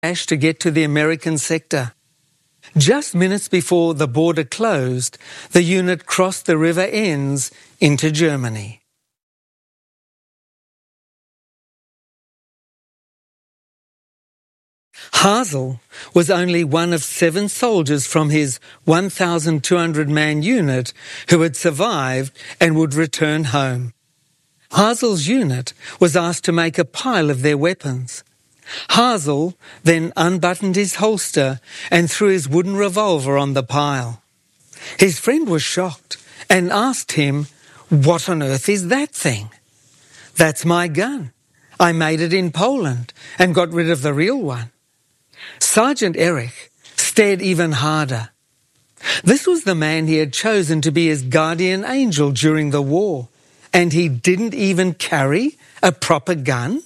to get to the American sector. Just minutes before the border closed, the unit crossed the River Enns into Germany. Hasel was only one of 7 soldiers from his 1,200-man unit who had survived and would return home. Hasel's unit was asked to make a pile of their weapons. Hasel then unbuttoned his holster and threw his wooden revolver on the pile. His friend was shocked and asked him, "What on earth is that thing?" "That's my gun. I made it in Poland and got rid of the real one." Sergeant Erich stared even harder. This was the man he had chosen to be his guardian angel during the war, and he didn't even carry a proper gun?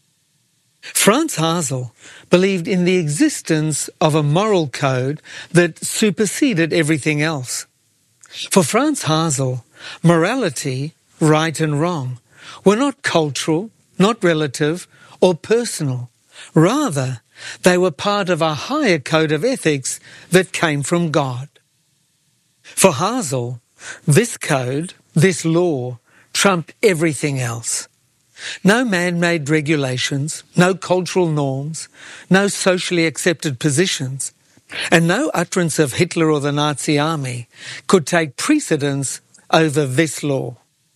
Franz Hasel believed in the existence of a moral code that superseded everything else. For Franz Hasel, morality, right and wrong, were not cultural, not relative, or personal. Rather, they were part of a higher code of ethics that came from God. For Hasel, this code, this law, trumped everything else. No man-made regulations, no cultural norms, no socially accepted positions, and no utterance of Hitler or the Nazi army could take precedence over this law.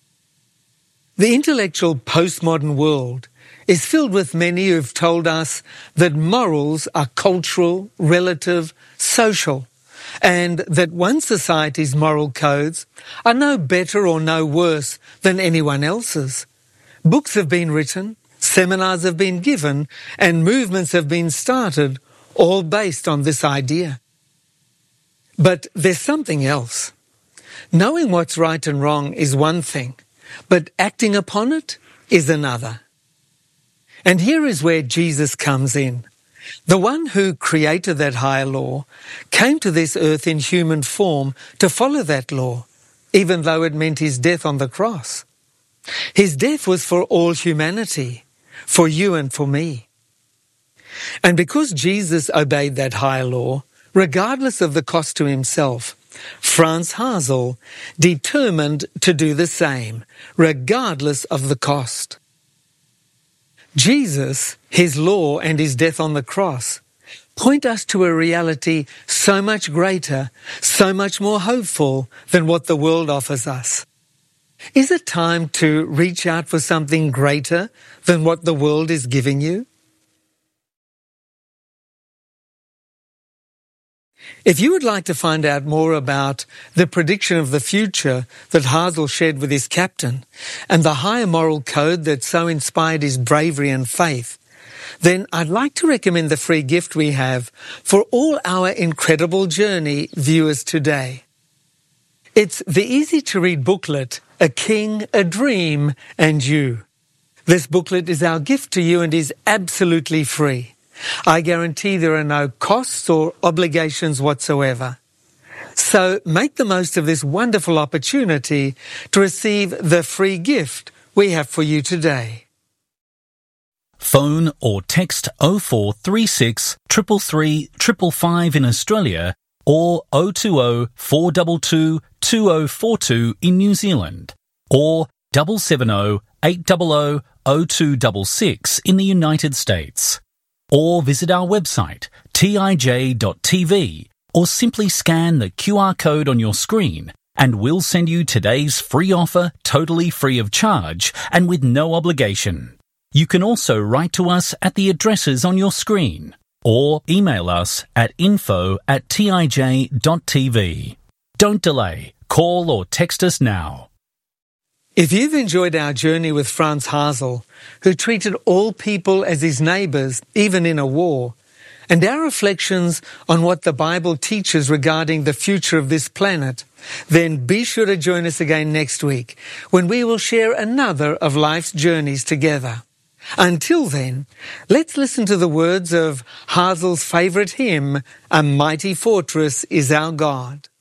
The intellectual postmodern world is filled with many who've told us that morals are cultural, relative, social, and that one society's moral codes are no better or no worse than anyone else's. Books have been written, seminars have been given, and movements have been started, all based on this idea. But there's something else. Knowing what's right and wrong is one thing, but acting upon it is another. And here is where Jesus comes in. The one who created that higher law came to this earth in human form to follow that law, even though it meant his death on the cross. His death was for all humanity, for you and for me. And because Jesus obeyed that higher law, regardless of the cost to himself, Franz Hasel determined to do the same, regardless of the cost. Jesus, his law and his death on the cross, point us to a reality so much greater, so much more hopeful than what the world offers us. Is it time to reach out for something greater than what the world is giving you? If you would like to find out more about the prediction of the future that Hasel shared with his captain and the higher moral code that so inspired his bravery and faith, then I'd like to recommend the free gift we have for all our Incredible Journey viewers today. It's the easy-to-read booklet, A King, a Dream, and You. This booklet is our gift to you and is absolutely free. I guarantee there are no costs or obligations whatsoever. So make the most of this wonderful opportunity to receive the free gift we have for you today. Phone or text 0436 333 555 in Australia or 020 422 2042 in New Zealand or 770 800 0266 in the United States. Or visit our website, tij.tv, or simply scan the QR code on your screen and we'll send you today's free offer totally free of charge and with no obligation. You can also write to us at the addresses on your screen or email us at info@tij.tv. Don't delay. Call or text us now. If you've enjoyed our journey with Franz Hasel, who treated all people as his neighbours, even in a war, and our reflections on what the Bible teaches regarding the future of this planet, then be sure to join us again next week when we will share another of life's journeys together. Until then, let's listen to the words of Hasel's favourite hymn, A Mighty Fortress is Our God.